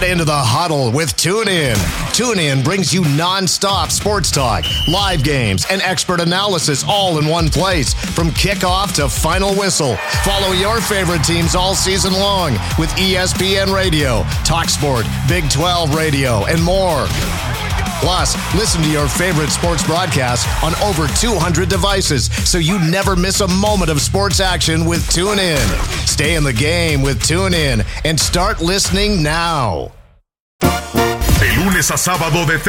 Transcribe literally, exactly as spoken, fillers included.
into the huddle with TuneIn. TuneIn brings you non-stop sports talk, live games, and expert analysis all in one place. From kickoff to final whistle, follow your favorite teams all season long with E S P N Radio, TalkSport, Big twelve Radio, and more. Plus, listen to your favorite sports broadcasts on over two hundred devices so you never miss a moment of sports action with TuneIn. Stay in the game with TuneIn and start listening now. De lunes a sábado de